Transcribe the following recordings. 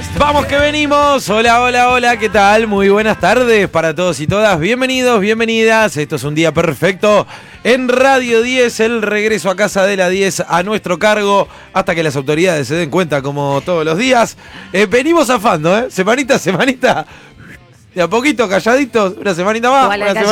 Vamos que venimos. Hola, hola, hola, ¿qué tal? Muy buenas tardes para todos y todas. Bienvenidos, bienvenidas. Esto es un día perfecto en Radio 10, el regreso a casa de la 10 a nuestro cargo hasta que las autoridades se den cuenta como todos los días. Venimos zafando, semanita a semanita. De a poquito, calladitos, una semanita más,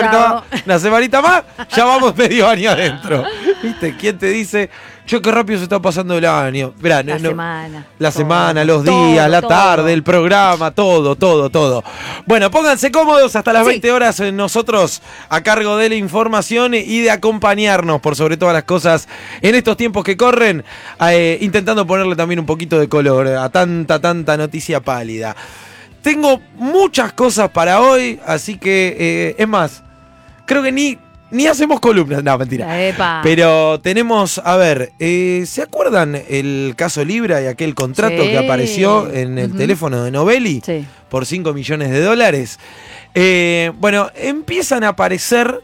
una semanita más, ya vamos medio año adentro. ¿Viste? ¿Quién te dice? Yo, qué rápido se está pasando el año. Mirá, la semana, los días, la tarde, el programa, todo. Bueno, pónganse cómodos hasta las 20 horas nosotros a cargo de la información y de acompañarnos por sobre todas las cosas en estos tiempos que corren, intentando ponerle también un poquito de color a tanta noticia pálida. Tengo muchas cosas para hoy, así que, es más, creo que ni hacemos columnas, no, mentira. Epa. Pero tenemos, a ver, ¿se acuerdan el caso Libra y aquel contrato que apareció en el teléfono de Novelli por $5 millones? Bueno, empiezan a aparecer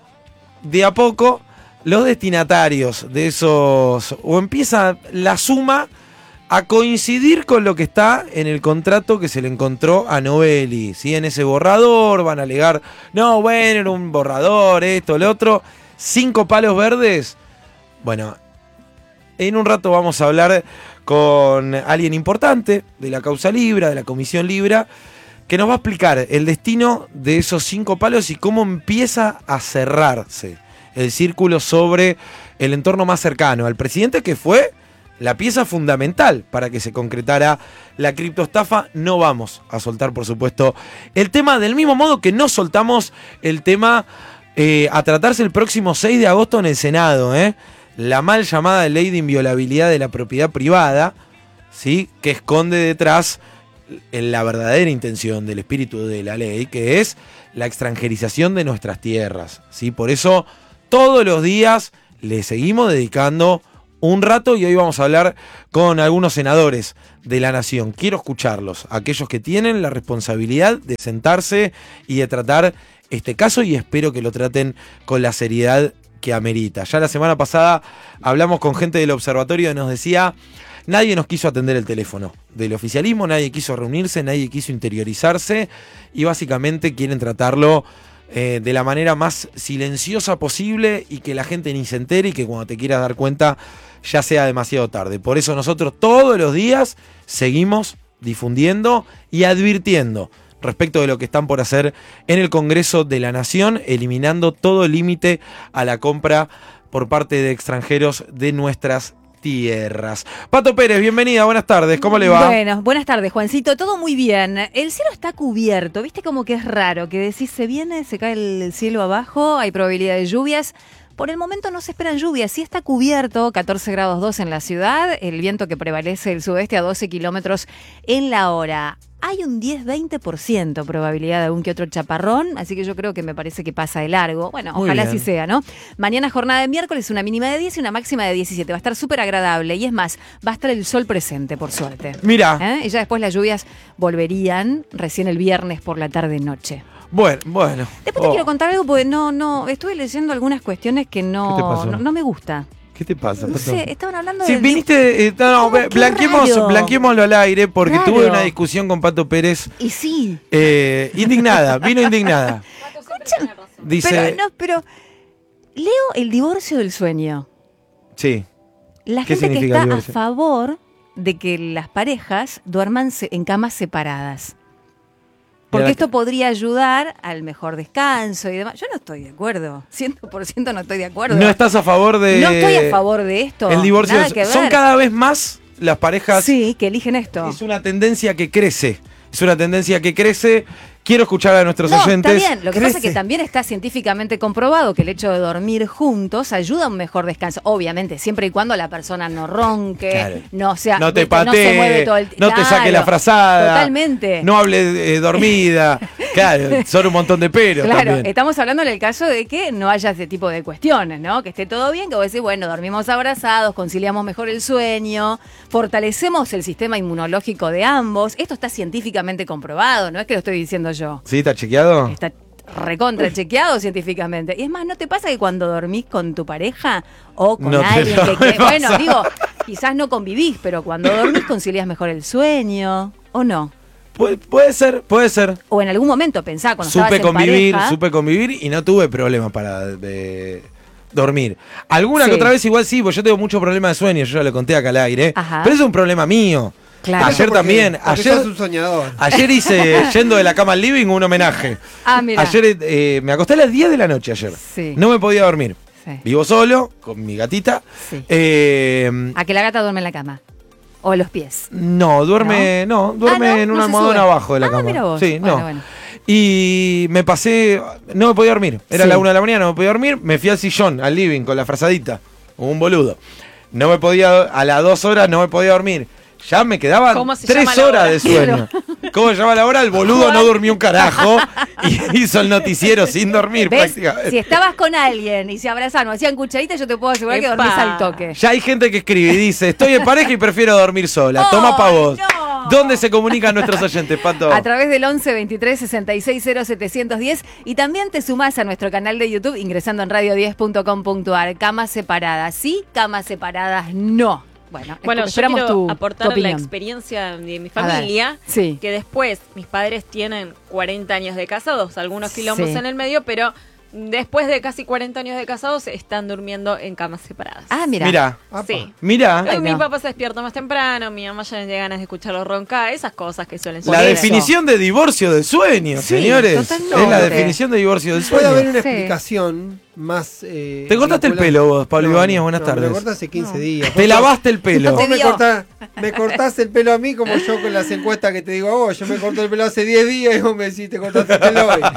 de a poco los destinatarios de esos, o empieza la suma a coincidir con lo que está en el contrato que se le encontró a Novelli, ¿sí? En ese borrador van a alegar, no, bueno, era un borrador, esto, lo otro, 5 palos verdes. Bueno, en un rato vamos a hablar con alguien importante de la causa Libra, de la Comisión Libra, que nos va a explicar el destino de esos 5 palos y cómo empieza a cerrarse el círculo sobre el entorno más cercano al presidente, que fue la pieza fundamental para que se concretara la criptoestafa. No vamos a soltar, por supuesto, el tema, del mismo modo que no soltamos el tema a tratarse el próximo 6 de agosto en el Senado, la mal llamada ley de inviolabilidad de la propiedad privada, ¿sí? Que esconde detrás la verdadera intención del espíritu de la ley, que es la extranjerización de nuestras tierras, ¿sí? Por eso todos los días le seguimos dedicando un rato y hoy vamos a hablar con algunos senadores de la Nación. Quiero escucharlos, aquellos que tienen la responsabilidad de sentarse y de tratar este caso, y espero que lo traten con la seriedad que amerita. Ya la semana pasada hablamos con gente del observatorio y nos decía, nadie nos quiso atender el teléfono del oficialismo, nadie quiso reunirse, nadie quiso interiorizarse y básicamente quieren tratarlo de la manera más silenciosa posible y que la gente ni se entere y que cuando te quieras dar cuenta ya sea demasiado tarde. Por eso nosotros todos los días seguimos difundiendo y advirtiendo respecto de lo que están por hacer en el Congreso de la Nación, eliminando todo límite a la compra por parte de extranjeros de nuestras tierras. Pato Pérez, bienvenida, buenas tardes, ¿cómo le va? Bueno, buenas tardes, Juancito, todo muy bien. El cielo está cubierto, viste como que es raro, que decís se viene, se cae el cielo abajo, hay probabilidad de lluvias. Por el momento no se esperan lluvias, sí está cubierto, 14 grados 2 en la ciudad, el viento que prevalece del sudeste a 12 kilómetros en la hora. Hay un 10-20% probabilidad de algún que otro chaparrón, así que yo creo que me parece que pasa de largo. Bueno, muy ojalá bien. así sea, ¿no? Mañana jornada de miércoles, una mínima de 10 y una máxima de 17. Va a estar súper agradable y es más, va a estar el sol presente, por suerte. Mira. Y ya después las lluvias volverían recién el viernes por la tarde-noche. Bueno. Después te quiero contar algo porque estuve leyendo algunas cuestiones que ¿Qué te pasó? no me gusta. ¿Qué te pasa? No sé, estaban hablando Sí, de... viniste, blanqueémoslo al aire porque Raro. tuve una discusión con Pato Pérez. Y sí. Indignada, vino indignada. Dice, pero leo el divorcio del sueño. sí. La ¿Qué gente que significa está el a divorcio? favor de que las parejas duerman en camas separadas. Porque esto podría ayudar al mejor descanso y demás. Yo no estoy de acuerdo. 100% no estoy de acuerdo. ¿No estás a favor de...? No estoy a favor de esto. El divorcio. Nada que ver. Son cada vez más las parejas. Sí, que eligen esto. Es una tendencia que crece. Quiero escuchar a nuestros oyentes. Está bien. Lo que pasa es que también está científicamente comprobado que el hecho de dormir juntos ayuda a un mejor descanso. Obviamente, siempre y cuando la persona no ronque, Claro. no te patee, no se mueve todo el tiempo. no te saque la frazada. Totalmente. No hable dormida. Claro, son un montón de peros. Claro, también. estamos hablando en el caso de que no haya ese tipo de cuestiones, ¿no? Que esté todo bien, que vos decís, bueno, dormimos abrazados, conciliamos mejor el sueño, fortalecemos el sistema inmunológico de ambos. Esto está científicamente comprobado, no es que lo estoy diciendo yo. ¿Sí? ¿Está chequeado? Está recontra chequeado científicamente. Y es más, ¿no te pasa que cuando dormís con tu pareja o con alguien me bueno, pasa. digo, quizás no convivís, pero cuando dormís concilias mejor el sueño? ¿O no? Puede ser. O en algún momento pensá cuando estabas en pareja. Supe convivir y no tuve problemas para dormir. Alguna que otra vez igual sí, porque yo tengo mucho problema de sueño, yo ya lo conté acá al aire. Ajá. Pero es un problema mío. Claro. Ayer también. Ayer sos un soñador. Ayer hice, yendo de la cama al living, un homenaje. Mira. Ayer me acosté a las 10 de la noche ayer. Sí. No me podía dormir. Sí. Vivo solo, con mi gatita. Sí. ¿A que la gata duerme en la cama? ¿O en los pies? No, duerme en un almohadón abajo de la cama. Mira vos. Sí, bueno. Y me pasé, no me podía dormir. Era la 1 de la mañana, no me podía dormir. Me fui al sillón, al living, con la frazadita. Un boludo. No me podía, a las 2 horas no me podía dormir. Ya me quedaban 3 horas de sueño. ¿Cómo se llama la hora? El boludo no durmió un carajo y hizo el noticiero sin dormir prácticamente. Si estabas con alguien y se abrazaban o hacían cucharita, yo te puedo asegurar que dormís al toque. Ya hay gente que escribe y dice, estoy en pareja y prefiero dormir sola. Toma pa' vos. No. ¿Dónde se comunican nuestros oyentes, Pato? A través del 11 23 66 0710 y también te sumás a nuestro canal de YouTube ingresando en radio10.com.ar. Camas separadas, sí, camas separadas, no. Bueno, yo quiero aportar la experiencia de mi familia, que después mis padres tienen 40 años de casados, algunos quilombos en el medio, pero después de casi 40 años de casados están durmiendo en camas separadas. Mira. Sí. Mira. Mi papá se despierta más temprano, mi mamá ya no tiene ganas de escucharlo roncar, esas cosas que suelen suceder. La definición de divorcio del sueño, señores. Totalmente. Es la definición de divorcio del sueño. Puede haber una explicación más... ¿Te cortaste el pelo vos, Pablo Ibáñez? Buenas tardes. Me cortaste hace 15 días. Te lavaste el pelo. Vos me cortaste el pelo a mí como yo con las encuestas que te digo a vos. Yo me corté el pelo hace 10 días y vos me decís, te cortaste el pelo hoy.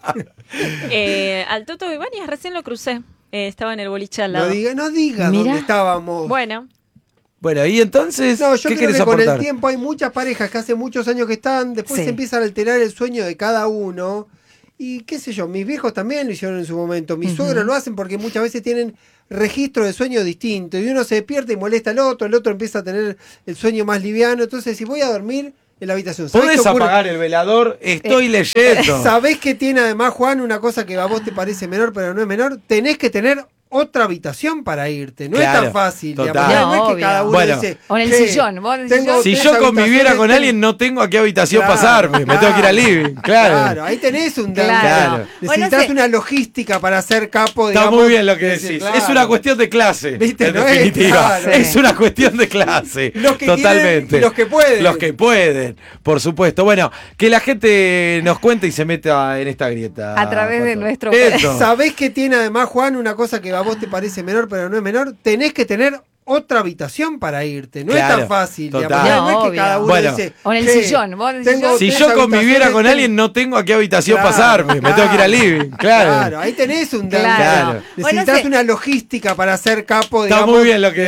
Al Toto Ibáñez recién lo crucé. Estaba en el boliche al lado. No diga dónde estábamos. Bueno, y entonces, yo ¿qué creo que aportar? con el tiempo hay muchas parejas que hace muchos años que están, después se empiezan a alterar el sueño de cada uno. Y qué sé yo, mis viejos también lo hicieron en su momento. Mis suegros lo hacen porque muchas veces tienen registro de sueño distinto. Y uno se despierta y molesta al otro, el otro empieza a tener el sueño más liviano. Entonces, si voy a dormir en la habitación... ¿Podés apagar el velador? Estoy leyendo. ¿Sabés qué tiene además, Juan? Una cosa que a vos te parece menor, pero no es menor. Tenés que tener otra habitación para irte. No es tan fácil. No es que cada uno dice... O en el sillón. Si yo conviviera con alguien, no tengo a qué habitación pasarme. Me tengo que ir al living. Claro, ahí tenés un dato. Necesitas una logística para ser capo. Está muy bien lo que decís. Es una cuestión de clase. ¿Viste? En definitiva. Es una cuestión de clase. Totalmente. Y los que pueden. Los que pueden, por supuesto. Bueno, que la gente nos cuente y se meta en esta grieta. A través de nuestro... ¿Sabés qué tiene además, Juan? Una cosa que a vos te parece menor, pero no es menor. Tenés que tener otra habitación para irte. No es tan fácil. No es que cada uno dice... O en el sillón. Si yo conviviera con alguien, no tengo a qué habitación pasarme. Me tengo que ir al living. Claro, ahí tenés un dato. Necesitas una logística para ser capo. Está muy bien lo que